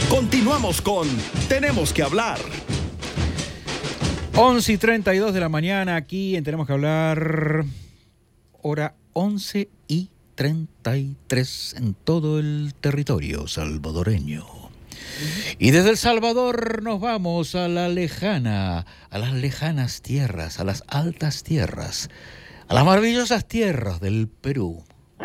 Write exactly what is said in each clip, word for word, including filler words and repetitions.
Continuamos con Tenemos que hablar. once y treinta y dos de la mañana aquí en Tenemos que hablar. Hora once y treinta y tres en todo el territorio salvadoreño. Y desde El Salvador nos vamos a la lejana, a las lejanas tierras, a las altas tierras, a las maravillosas tierras del Perú.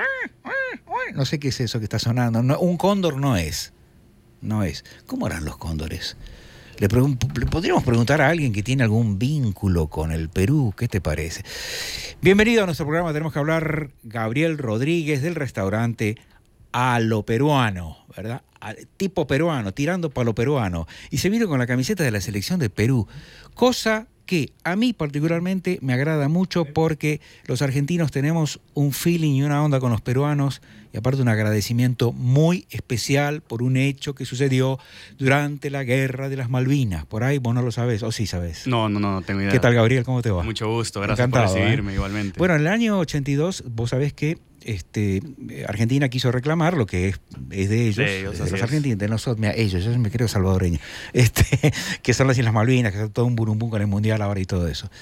No sé qué es eso que está sonando. No, un cóndor no es. No es. ¿Cómo eran los cóndores? Le, pregun- le podríamos preguntar a alguien que tiene algún vínculo con el Perú. ¿Qué te parece? Bienvenido a nuestro programa. Tenemos que hablar Gabriel Rodríguez del restaurante A lo Peruano, ¿verdad? Tipo peruano, tirando para lo peruano. Y se vino con la camiseta de la selección de Perú. Cosa que a mí particularmente me agrada mucho porque los argentinos tenemos un feeling y una onda con los peruanos y aparte un agradecimiento muy especial por un hecho que sucedió durante la Guerra de las Malvinas. Por ahí vos no lo sabés, o sí sabés. No, no, no, no tengo idea. ¿Qué tal, Gabriel? ¿Cómo te va? Mucho gusto, gracias Encantado, por recibirme ¿eh? igualmente. Bueno, en el año ochenta y dos vos sabés que este, Argentina quiso reclamar lo que es, es de ellos, de, ellos, de los es. argentinos, de nosotros, mira, ellos, yo me creo salvadoreño, este, que son las Islas Malvinas, que son todo un burumbum con el Mundial ahora y todo eso.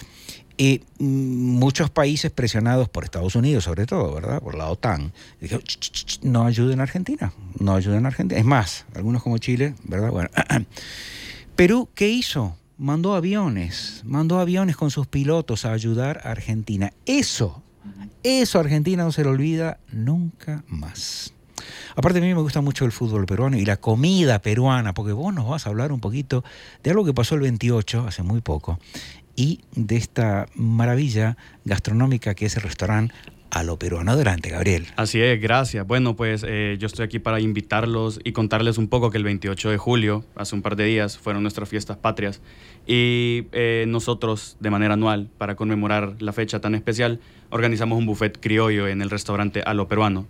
Y muchos países presionados por Estados Unidos, sobre todo, ¿verdad? Por la OTAN, dijeron, ch, ch, ch, no ayuden a Argentina, no ayuden a Argentina. Es más, algunos como Chile, ¿verdad? Bueno, Perú, ¿qué hizo? Mandó aviones, mandó aviones con sus pilotos a ayudar a Argentina. Eso, eso a Argentina no se le olvida nunca más. Aparte a mí me gusta mucho el fútbol peruano y la comida peruana, porque vos nos vas a hablar un poquito de algo que pasó el veintiocho, hace muy poco, y de esta maravilla gastronómica que es el restaurante A lo Peruano. Adelante, Gabriel. Así es, gracias. Bueno, pues eh, yo estoy aquí para invitarlos y contarles un poco que el veintiocho de julio, hace un par de días, fueron nuestras fiestas patrias y eh, nosotros, de manera anual, para conmemorar la fecha tan especial, organizamos un buffet criollo en el restaurante A lo Peruano.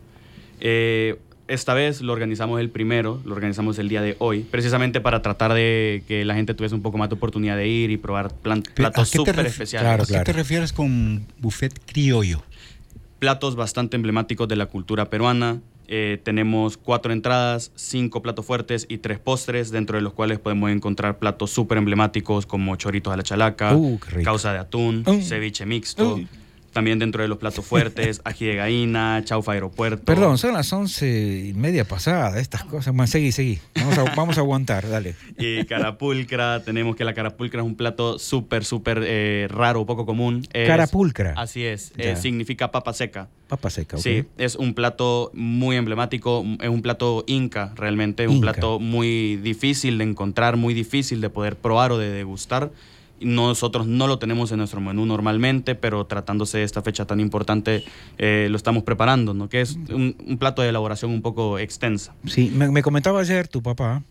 Eh, esta vez lo organizamos el primero, lo organizamos el día de hoy, precisamente para tratar de que la gente tuviese un poco más de oportunidad de ir y probar plan- platos súper ref- especiales. Claro, ¿A claro. qué te refieres con buffet criollo? Platos bastante emblemáticos de la cultura peruana. Eh, tenemos cuatro entradas, cinco platos fuertes y tres postres, dentro de los cuales podemos encontrar platos súper emblemáticos como choritos a la chalaca, Uh, qué rico. causa de atún, Uh. ceviche mixto. Uh. También dentro de los platos fuertes, ají de gallina, chaufa aeropuerto. Perdón, son las once y media pasadas, estas cosas. Bueno, seguí, seguí. Vamos a, vamos a aguantar, dale. Y carapulcra, tenemos que la carapulcra es un plato súper, súper eh, raro, poco común. Es- Carapulcra. Así es, Ya. eh, significa papa seca. Papa seca, ¿ok? Sí, es un plato muy emblemático, es un plato inca realmente, un Inca. plato muy difícil de encontrar, muy difícil de poder probar o de degustar. Nosotros no lo tenemos en nuestro menú normalmente, pero tratándose de esta fecha tan importante, eh, lo estamos preparando, ¿no? Que es un, un plato de elaboración un poco extensa. Sí, me, me comentaba ayer tu papá,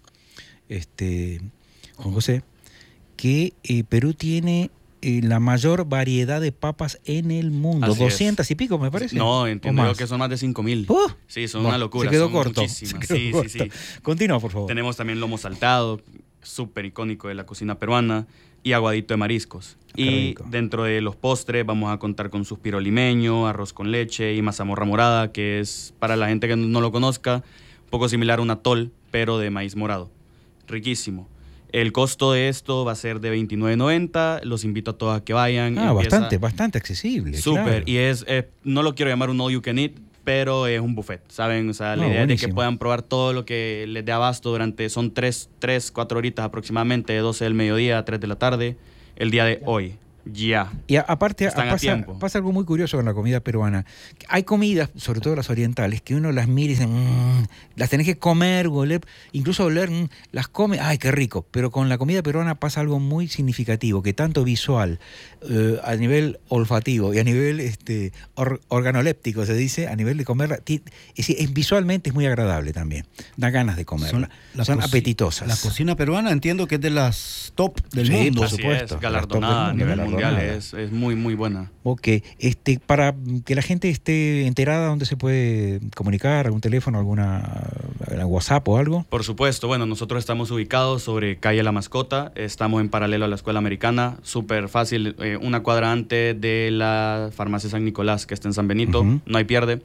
este, Juan José, que eh, Perú tiene eh, la mayor variedad de papas en el mundo. Así es. doscientas y pico, me parece. No, ¿O entiendo yo más? que son más de cinco mil. Uh, Sí, son bueno, una locura. Se quedó son corto. muchísimas. se quedó Sí, corto. sí, sí. Continúa, por favor. Tenemos también lomo saltado, súper icónico de la cocina peruana, y aguadito de mariscos. Qué Y rico. dentro de los postres vamos a contar con suspiro limeño, arroz con leche y mazamorra morada, que es, para la gente que no lo conozca, un poco similar a un atol, pero de maíz morado. Riquísimo. El costo de esto va a ser de veintinueve noventa. Los invito a todos a que vayan. Ah, Empieza- bastante, bastante accesible. Súper. claro. Y es, eh, no lo quiero llamar un all you can eat, pero es un buffet, ¿saben? O sea, la No, idea es de que buenísimo. puedan probar todo lo que les dé abasto durante, son tres, tres, cuatro horitas aproximadamente, de doce del mediodía a tres de la tarde, el día de hoy. Ya. Y a- aparte Están a pasa, tiempo. pasa algo muy curioso con la comida peruana. Hay comidas, sobre todo las orientales, que uno las mira y dice, "Mm", las tenés que comer, oler, incluso oler, "Mm", las come, ay, qué rico. Pero con la comida peruana pasa algo muy significativo, que tanto visual, eh, a nivel olfativo y a nivel este, or- organoléptico, se dice, a nivel de comerla, ti- es, decir, es- visualmente es muy agradable también. Da ganas de comerla. Son, la coci- apetitosas. La cocina peruana entiendo que es de las top del Sí, mundo. por Así supuesto. es, galardonada a Del mundo, nivel mundial, galardonada. es, es muy, muy buena. Ok, este, para que la gente esté enterada, ¿dónde se puede comunicar? ¿Algún teléfono, alguna eh, WhatsApp o algo? Por supuesto, bueno, nosotros estamos ubicados sobre calle La Mascota, estamos en paralelo a la Escuela Americana, súper fácil, eh, una cuadra antes de la farmacia San Nicolás, que está en San Benito, Ujú. no hay pierde.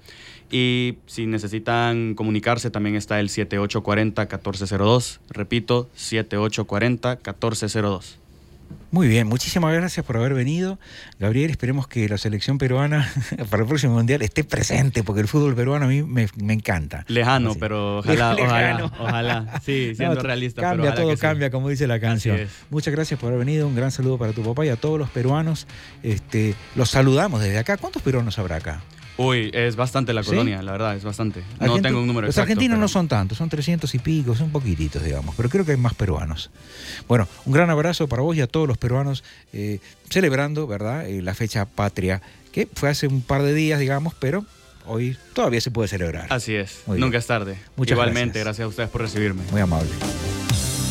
Y si necesitan comunicarse, también está el siete ocho cuatro cero, uno cuatro cero dos. Repito, siete ocho cuatro cero, uno cuatro cero dos. Muy bien, muchísimas gracias por haber venido. Gabriel, esperemos que la selección peruana para el próximo Mundial esté presente, porque el fútbol peruano a mí me, me encanta. Lejano, Así. pero ojalá, Lejano. ojalá, ojalá. Sí, siendo No, realista. Cambia, pero todo que cambia, sí. como dice la canción. Así es. Muchas gracias por haber venido. Un gran saludo para tu papá y a todos los peruanos. Este, los saludamos desde acá. ¿Cuántos peruanos habrá acá? Uy, es bastante la ¿Sí? colonia, la verdad, es bastante. No Argenti- tengo un número Los exacto. argentinos pero- no son tantos, son trescientos y pico, son poquititos, digamos, pero creo que hay más peruanos. Bueno, un gran abrazo para vos y a todos los peruanos eh, celebrando, ¿verdad?, eh, la fecha patria, que fue hace un par de días, digamos, pero hoy todavía se puede celebrar. Así es, Muy nunca bien. es tarde. Muchas Igualmente, gracias. gracias a ustedes por recibirme. Muy amable.